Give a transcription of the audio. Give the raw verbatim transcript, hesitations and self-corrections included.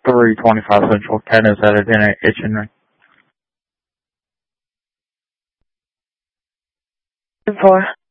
three twenty-five Central. Ken is headed in at Itchen. ten four.